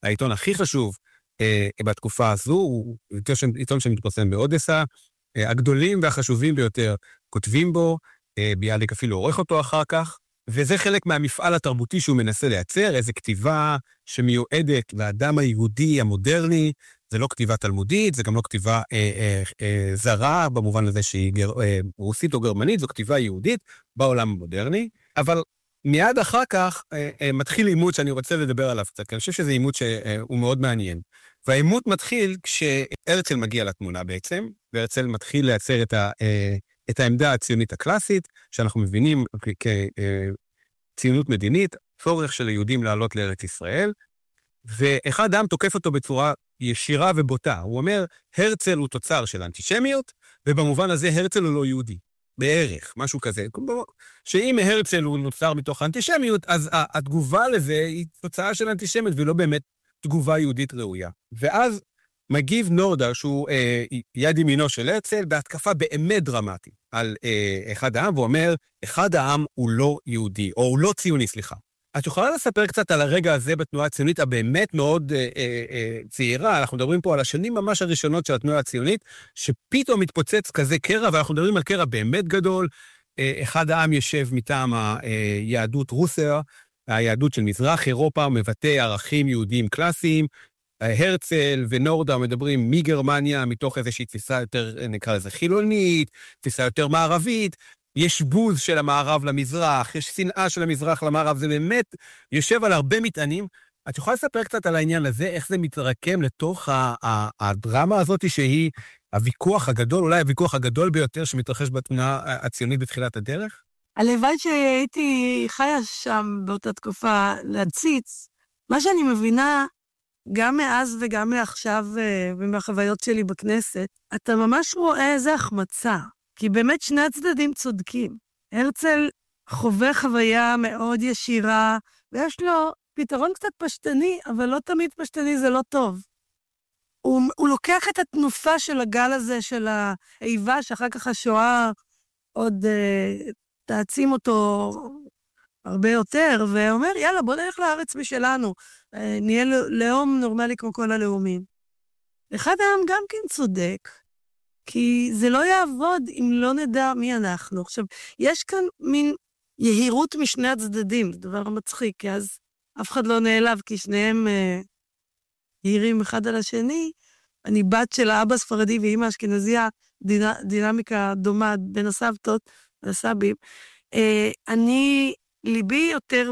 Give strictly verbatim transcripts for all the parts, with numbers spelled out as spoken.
העיתון הכי חשוב אה, בתקופה הזו, הוא עיתון, עיתון שמתפרסם באודסה, אה, הגדולים והחשובים ביותר כותבים בו, אה, ביאליק אפילו עורך אותו אחר כך, וזה חלק מהמפעל התרבותי שהוא מנסה לייצר, איזו כתיבה שמיועדת לאדם היהודי המודרני, זה לא כתיבה תלמודית, זה גם לא כתיבה אה, אה, אה, זרה, במובן הזה שהיא גר, אה, רוסית או גרמנית, זו כתיבה יהודית בעולם המודרני, אבל מיד אחר כך אה, אה, מתחיל עימות שאני רוצה לדבר עליו קצת, כי אני חושב שזה עימות שהוא מאוד מעניין. והעימות מתחיל כשהרצל מגיע לתמונה בעצם, והרצל מתחיל לייצר את, ה, אה, את העמדה הציונית הקלאסית, שאנחנו מבינים כציונות מדינית, צורך של היהודים לעלות לארץ ישראל, ואחד העם תוקף אותו בצורה ישירה ובוטה. הוא אומר, הרצל הוא תוצר של אנטישמיות, ובמובן הזה הרצל הוא לא יהודי. בערך, משהו כזה. שאם הרצל הוא נוצר מתוך האנטישמיות, אז התגובה לזה היא תוצאה של אנטישמיות, ולא באמת תגובה יהודית ראויה. ואז מגיב נורדר, שהוא אה, יד ימינו של הרצל, בהתקפה באמת דרמטית על אה, אחד העם, והוא אומר, אחד העם הוא לא יהודי, או הוא לא ציוני, סליחה. את יכולה לספר קצת על הרגע הזה בתנועה הציונית הבאמת מאוד אה, אה, צעירה, אנחנו מדברים פה על השנים ממש הראשונות של התנועה הציונית, שפתאום מתפוצץ כזה קרע, ואנחנו מדברים על קרע באמת גדול, אה, אחד העם יושב מטעם היהדות רוסיה, היהדות של מזרח אירופה, מבטא ערכים יהודיים קלאסיים, הרצל ונורדר מדברים מגרמניה, מתוך איזושהי תפיסה יותר, נקרא לזה חילונית, תפיסה יותר מערבית, יש בוז של המערב למזרח, יש שנאה של המזרח למערב, זה באמת יושב על הרבה מטענים. את יכולה לספר קצת על העניין הזה, איך זה מתרקם לתוך הדרמה הזאת, שהיא הוויכוח הגדול, אולי הוויכוח הגדול ביותר שמתרחש בתנועה הציונית בתחילת הדרך? הלוואי שהייתי חיה שם באותה תקופה להציץ, מה שאני מבינה, גם מאז וגם מעכשיו ומהחוויות שלי בכנסת, אתה ממש רואה איזה החמצה. כי באמת שני הצדדים צודקים. הרצל חווה חוויה מאוד ישירה, ויש לו פתרון קצת פשטני, אבל לא תמיד פשטני זה לא טוב. הוא, הוא לוקח את התנופה של הגל הזה, של האיבה, שאחר כך השואה עוד אה, תעצים אותו הרבה יותר, ואומר, יאללה, בוא נלך לארץ משלנו, אה, נהיה לאום נורמלי כמו כל הלאומים. אחד העם גם כן צודק, כי זה לא יעבוד אם לא נדע מי אנחנו. עכשיו, יש כאן מין יהירות משני הצדדים, זה דבר מצחיק, כי אז אף אחד לא נעלב, כי שניהם אה, יהירים אחד על השני. אני בת של האבא ספרדי ואמא אשכנזיה, דינה, דינמיקה דומה בין הסבתות והסבים. אה, אני, ליבי יותר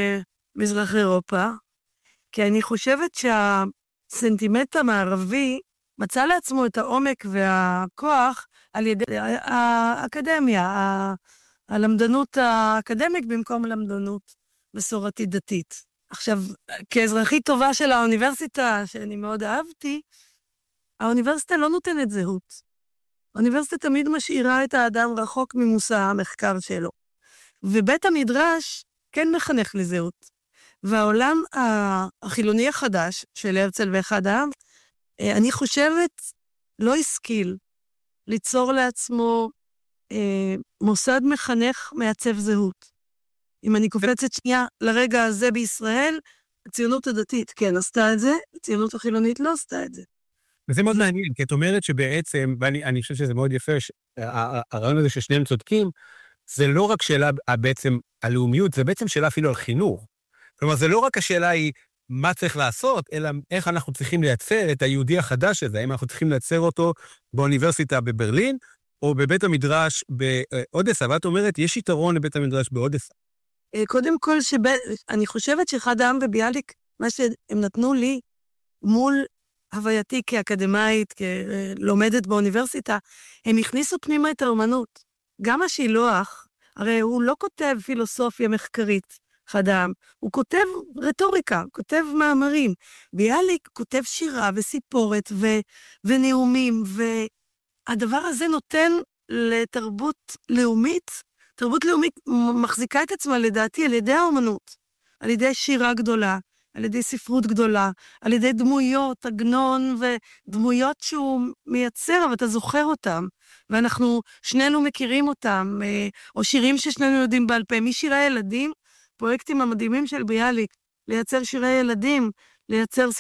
במזרח אירופה, כי אני חושבת שהסנטימנט המערבי, מצא לעצמו את העומק והכוח על ידי האקדמיה, הלמדנות האקדמית במקום למדנות מסורתית דתית. עכשיו, כאזרחית טובה של האוניברסיטה, שאני מאוד אהבתי, האוניברסיטה לא נותנת זהות. האוניברסיטה תמיד משאירה את האדם רחוק ממושא המחקר שלו. ובית המדרש כן מחנך לזהות. והעולם החילוני החדש של הרצל ואחד העם, אני חושבת, לא השכיל ליצור לעצמו אה, מוסד מחנך מעצב זהות. אם אני קופצת שנייה לרגע הזה בישראל, הציונות הדתית כן עשתה את זה, הציונות החילונית לא עשתה את זה. וזה מאוד מעניין, כי את אומרת שבעצם, ואני אני חושב שזה מאוד יפה, הרעיון הזה ששניהם צודקים, זה לא רק שאלה בעצם הלאומיות, זה בעצם שאלה אפילו על חינוך. כלומר, זה לא רק השאלה היא, מה צריך לעשות, אלא איך אנחנו צריכים לייצר את היהודי החדש הזה, האם אנחנו צריכים לייצר אותו באוניברסיטה בברלין, או בבית המדרש באודסה, ואת אומרת, יש יתרון לבית המדרש באודסה. קודם כל, שב... אני חושבת שאחד העם וביאליק, מה שהם נתנו לי, מול הווייתי כאקדמאית, כלומדת באוניברסיטה, הם הכניסו פנימה את האומנות. גם השילוח, הרי הוא לא כותב פילוסופיה מחקרית, אחד העם. הוא כותב רטוריקה, הוא כותב מאמרים. ביאליק כותב שירה וסיפורת ו... ונאומים, והדבר הזה נותן לתרבות לאומית, תרבות לאומית מחזיקה את עצמה לדעתי על ידי האומנות, על ידי שירה גדולה, על ידי ספרות גדולה, על ידי דמויות, עגנון ודמויות שהוא מייצר, אבל אתה זוכר אותם, ואנחנו שנינו מכירים אותם, או שירים ששנינו יודעים בעל פה, משירי ילדים, פרויקטים המדהימים של ביאליק, לייצר שירי ילדים, לייצר